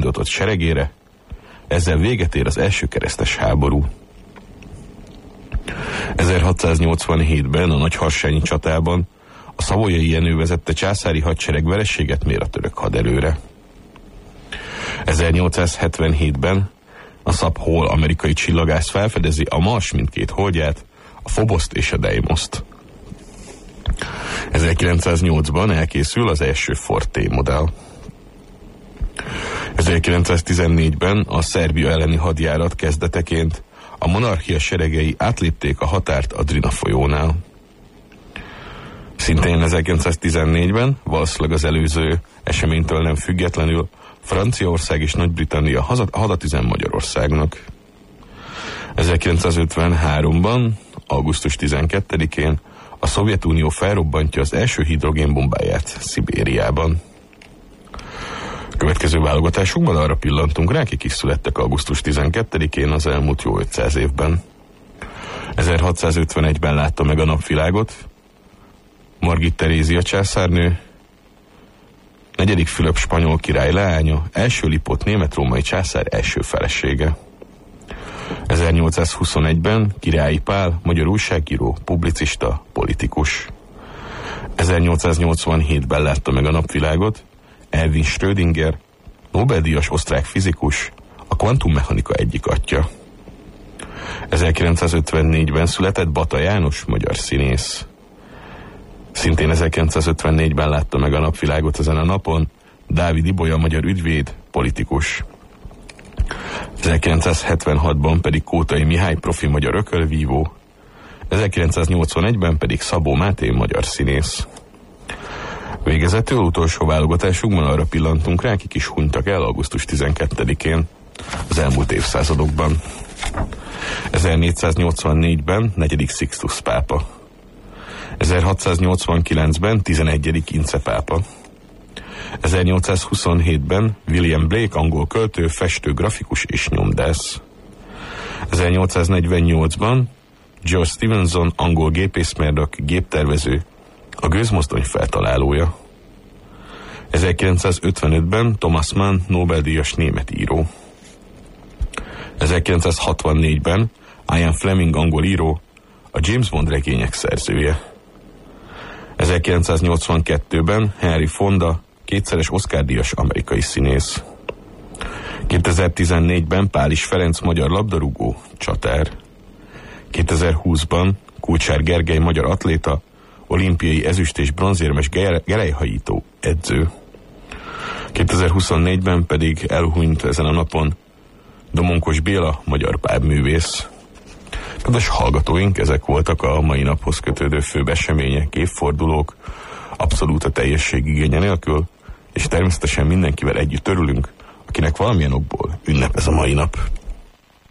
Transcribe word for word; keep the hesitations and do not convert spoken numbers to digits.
indított seregére. Ezzel véget ér az első keresztes háború. ezerhatszáznyolcvanhétben a Nagyharsányi csatában a Savoyai Jenő vezette császári hadsereg vereséget mér a török haderőre. ezernyolcszázhetvenhétben a Sub-Hall amerikai csillagász felfedezi a Mars mindkét holdját, a Phoboszt és a Deimoszt. ezerkilencszáznyolcban elkészül az első Forte modell. ezerkilencszáztizennégyben a Szerbia elleni hadjárat kezdeteként a monarchia seregei átlépték a határt a Drina folyónál. Szintén ezerkilencszáztizennégyben, valószínűleg az előző eseménytől nem függetlenül, Franciaország és Nagy-Britannia hadat üzen Magyarországnak. ezerkilencszázötvenháromban, augusztus tizenkettedikén a Szovjetunió felrobbantja az első hidrogénbombáját Szibériában. Következő válogatásunkban arra pillantunk rá, akik is születtek augusztus tizenkettedikén az elmúlt jó ötszáz évben. ezerhatszázötvenegyben látta meg a napvilágot Margit Terézia császárnő, negyedik Fülöp spanyol király leánya, első Lipót német-római császár első felesége. ezernyolcszázhuszonegyben Királyi Pál, magyar újságíró, publicista, politikus. ezernyolcszáznyolcvanhétben látta meg a napvilágot Erwin Schrödinger, Nobel-díjas osztrák fizikus, a kvantummechanika egyik atya. ezerkilencszázötvennégyben született Bata János, magyar színész. Szintén ezerkilencszázötvennégyben látta meg a napvilágot ezen a napon Dávid Ibolya, magyar ügyvéd, politikus. ezerkilencszázhetvenhatban pedig Kótai Mihály, profi magyar ökölvívó. ezerkilencszáznyolcvanegyben pedig Szabó Máté, magyar színész. Végezetül utolsó válogatásunkban arra pillantunk rá, akik is hunytak el augusztus tizenkettedikén az elmúlt évszázadokban. ezernégyszáznyolcvannégyben negyedik Sixtus pápa. ezerhatszáznyolcvankilencben tizenegyedik Ince pápa. ezernyolcszázhuszonhétben William Blake, angol költő, festő, grafikus és nyomdász. ezernyolcszáznegyvennyolcban George Stephenson, angol gépészmérnök, géptervező, a gőzmozdony feltalálója. ezerkilencszázötvenötben Thomas Mann, Nobel-díjas német író. ezerkilencszázhatvannégyben Ian Fleming, angol író, a James Bond regények szerzője. ezerkilencszáznyolcvankettőben Henry Fonda, kétszeres Oscar-díjas amerikai színész. kétezer-tizennégyben Pális Ferenc, magyar labdarúgó, csatár. kétezer-húszban Kulcsár Gergely, magyar atléta, olimpiai ezüst- és bronzérmes gerelyhajító, edző. kétezer-huszonnégyben pedig elhunyt ezen a napon Domonkos Béla, magyar bábművész. Kedves hallgatóink, ezek voltak a mai naphoz kötődő főbb események, évfordulók, abszolút a teljesség igénye nélkül, és természetesen mindenkivel együtt örülünk, akinek valamilyen okból ünnep ez a mai nap.